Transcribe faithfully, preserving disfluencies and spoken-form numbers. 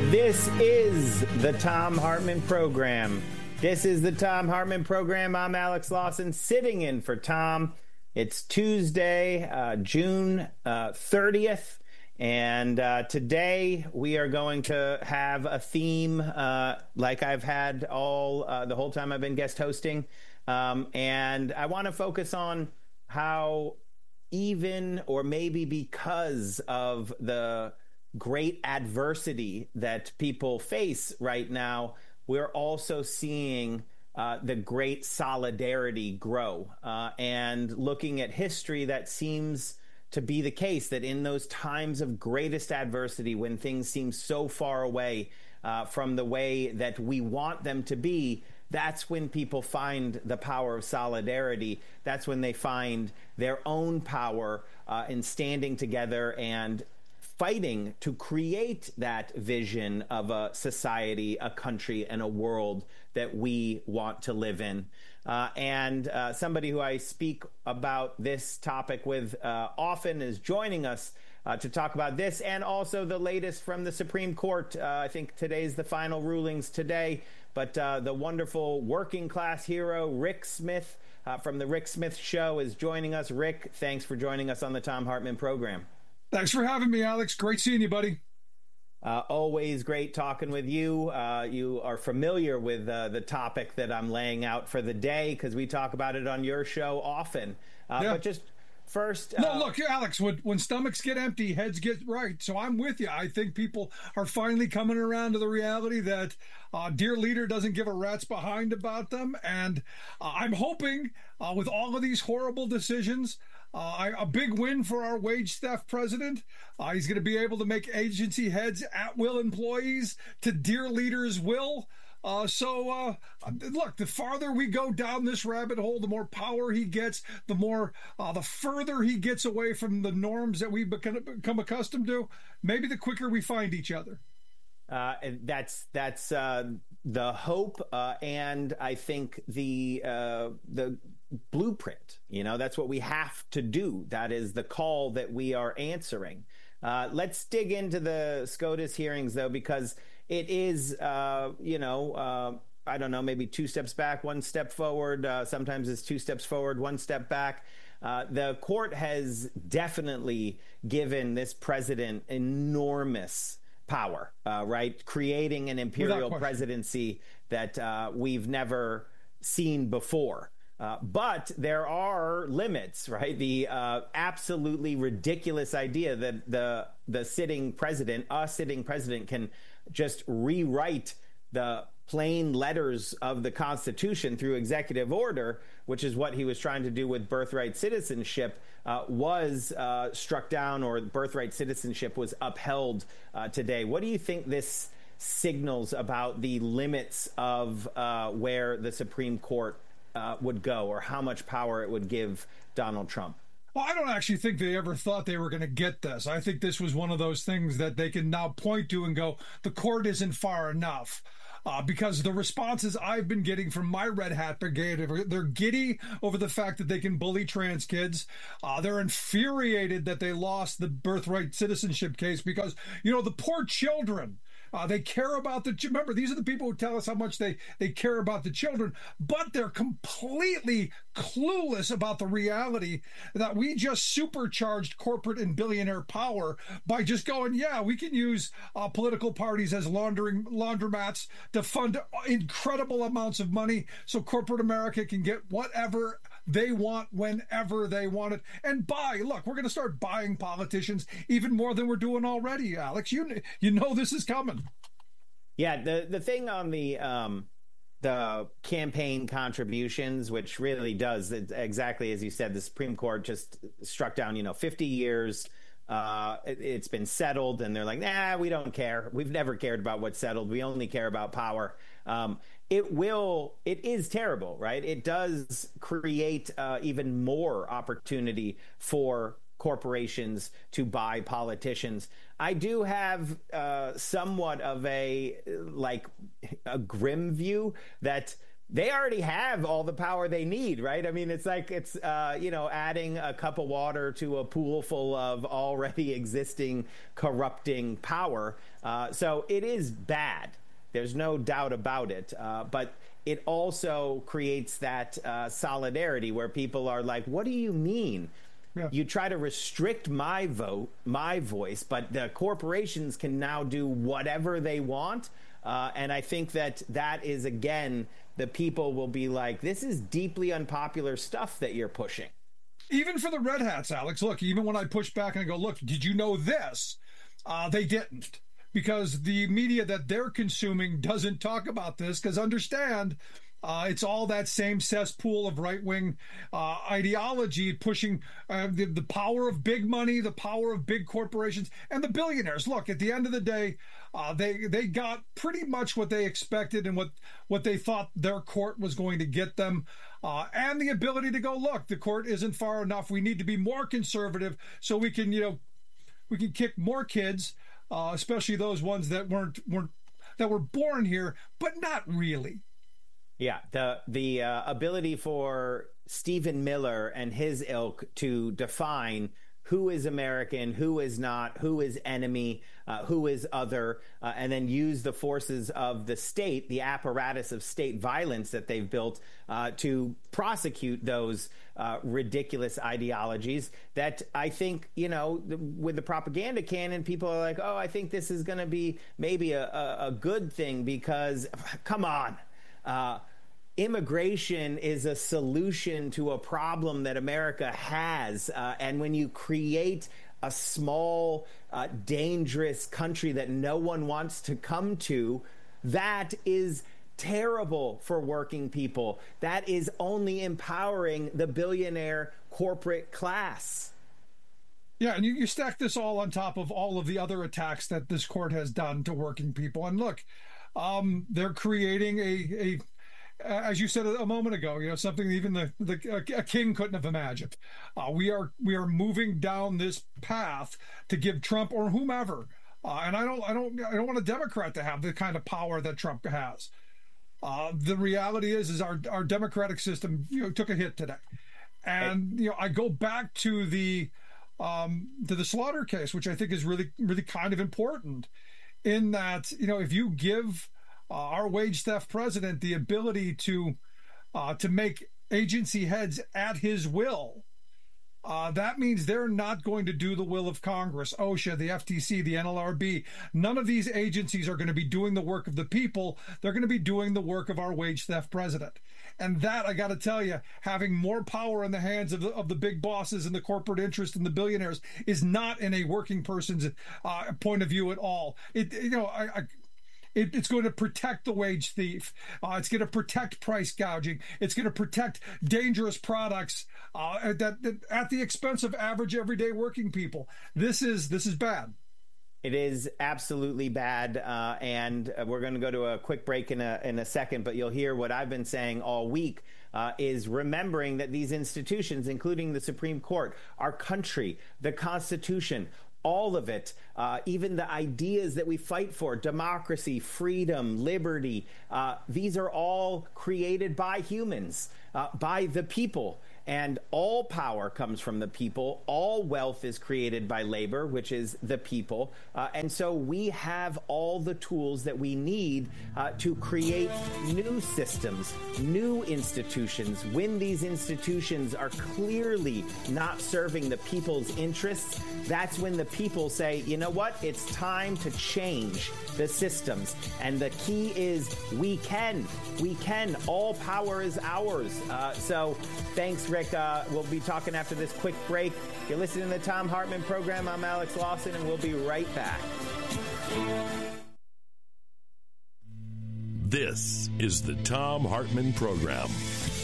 This is the Thom Hartmann Program. This is the Thom Hartmann Program. I'm Alex Lawson, sitting in for Tom. It's Tuesday, uh, June uh, thirtieth, and uh, today we are going to have a theme uh, like I've had all uh, the whole time I've been guest hosting, um, and I want to focus on how even or maybe because of the great adversity that people face right now, we're also seeing uh, the great solidarity grow. Uh, and looking at history, that seems to be the case, that in those times of greatest adversity, when things seem so far away uh, from the way that we want them to be, that's when people find the power of solidarity. That's when they find their own power uh, in standing together and fighting to create that vision of a society, a country, and a world that we want to live in. Uh, and uh, somebody who I speak about this topic with uh, often is joining us uh, to talk about this and also the latest from the Supreme Court. Uh, I think today's the final rulings today, but uh, the wonderful working class hero, Rick Smith, uh, from the Rick Smith Show is joining us. Rick, thanks for joining us on the Thom Hartmann Program. Thanks for having me, Alex. Great seeing you, buddy. Uh, always great talking with you. Uh, you are familiar with uh, the topic that I'm laying out for the day because we talk about it on your show often. Uh, yeah. But just first... Uh, no, uh, look, Alex, when, when stomachs get empty, heads get right. So I'm with you. I think people are finally coming around to the reality that uh, dear leader doesn't give a rat's behind about them. And uh, I'm hoping uh, with all of these horrible decisions, Uh, a big win for our wage theft president. Uh, he's going to be able to make agency heads at-will employees to dear leaders' will. Uh, so, uh, look, the farther we go down this rabbit hole, the more power he gets, the more, uh, the further he gets away from the norms that we've become, become accustomed to, maybe the quicker we find each other. Uh, and that's that's uh, the hope, uh, and I think the uh, the blueprint. You know, that's what we have to do. That is the call that we are answering. Uh, let's dig into the SCOTUS hearings, though, because it is, uh, you know, uh, I don't know, maybe two steps back, one step forward. Uh, sometimes it's two steps forward, one step back. Uh, the court has definitely given this president enormous power, uh, right? Creating an imperial presidency that uh, we've never seen before. Uh, but there are limits, right? The uh, absolutely ridiculous idea that the the sitting president, a sitting president, can just rewrite the plain letters of the Constitution through executive order, which is what he was trying to do with birthright citizenship, uh, was uh, struck down, or birthright citizenship was upheld uh, today. What do you think this signals about the limits of uh, where the Supreme Court uh, would go, or how much power it would give Donald Trump? Well, I don't actually think they ever thought they were going to get this. I think this was one of those things that they can now point to and go, the court isn't far enough. Uh, because the responses I've been getting from my Red Hat Brigade, they're giddy over the fact that they can bully trans kids. Uh, they're infuriated that they lost the birthright citizenship case because, you know, the poor children, Uh, they care about the, remember, these are the people who tell us how much they, they care about the children, but they're completely clueless about the reality that we just supercharged corporate and billionaire power by just going, yeah, we can use uh, political parties as laundering laundromats to fund incredible amounts of money so corporate America can get whatever they want whenever they want it and buy. Look, we're going to start buying politicians even more than we're doing already, Alex. You you know this is coming. Yeah, the the thing on the um, the campaign contributions, which really does exactly as you said, the Supreme Court just struck down, you know, fifty years. Uh, it, it's been settled, and they're like, nah, we don't care. We've never cared about what's settled. We only care about power. Um, it will, it is terrible, right? It does create uh, even more opportunity for corporations to buy politicians. I do have uh, somewhat of a, like, a grim view that they already have all the power they need, right? I mean, it's like it's, uh, you know, adding a cup of water to a pool full of already existing corrupting power. Uh, so it is bad. There's no doubt about it. Uh, but it also creates that uh, solidarity where people are like, what do you mean? Yeah. You try to restrict my vote, my voice, but the corporations can now do whatever they want. Uh, and I think that that is, again, the people will be like, this is deeply unpopular stuff that you're pushing. Even for the red hats, Alex, look, even when I push back and I go, look, did you know this? Uh, they didn't, because the media that they're consuming doesn't talk about this, because understand, Uh, it's all that same cesspool of right-wing uh, ideology pushing uh, the, the power of big money, the power of big corporations, and the billionaires. Look, at the end of the day, uh, they they got pretty much what they expected and what, what they thought their court was going to get them, uh, and the ability to go, look, the court isn't far enough. We need to be more conservative so we can, you know, we can kick more kids, uh, especially those ones that weren't weren't that were born here, but not really. Yeah, the the uh, ability for Stephen Miller and his ilk to define who is American, who is not, who is enemy, uh, who is other, uh, and then use the forces of the state, the apparatus of state violence that they've built uh, to prosecute those uh, ridiculous ideologies that I think, you know, with the propaganda cannon, people are like, oh, I think this is going to be maybe a, a, a good thing because, come on. Uh, immigration is a solution to a problem that America has. Uh, and when you create a small, uh, dangerous country that no one wants to come to, that is terrible for working people. That is only empowering the billionaire corporate class. Yeah, and you, you stack this all on top of all of the other attacks that this court has done to working people. And look, um, they're creating a, a as you said a moment ago, you know, something even the, the a king couldn't have imagined. Uh, we are we are moving down this path to give Trump or whomever, uh, and I don't I don't I don't want a Democrat to have the kind of power that Trump has. Uh, the reality is is our our democratic system, you know, took a hit today, and you know I go back to the um, to the Slaughter case, which I think is really really kind of important, in that you know if you give Uh, our wage theft president the ability to uh, to make agency heads at his will, uh, that means they're not going to do the will of Congress, OSHA, the F T C, the N L R B. None of these agencies are going to be doing the work of the people. They're going to be doing the work of our wage theft president. And that, I got to tell you, having more power in the hands of the, of the big bosses and the corporate interest and the billionaires is not in a working person's uh, point of view at all. It, you know, I, I It, it's going to protect the wage thief. Uh, it's going to protect price gouging. It's going to protect dangerous products uh, that, that at the expense of average, everyday working people. This is this is bad. It is absolutely bad, uh, and we're going to go to a quick break in a in a second. But you'll hear what I've been saying all week uh, is remembering that these institutions, including the Supreme Court, our country, the Constitution, all of it, uh, even the ideas that we fight for, democracy, freedom, liberty, uh, these are all created by humans, uh, by the people. And all power comes from the people. All wealth is created by labor, which is the people. Uh, and so we have all the tools that we need uh, to create new systems, new institutions. When these institutions are clearly not serving the people's interests, that's when the people say, you know what, it's time to change the systems. And the key is we can. We can. All power is ours. Uh, so thanks, Rick. Uh, we'll be talking after this quick break. You're listening to the Thom Hartmann Program. I'm Alex Lawson, and we'll be right back. This is the Thom Hartmann Program.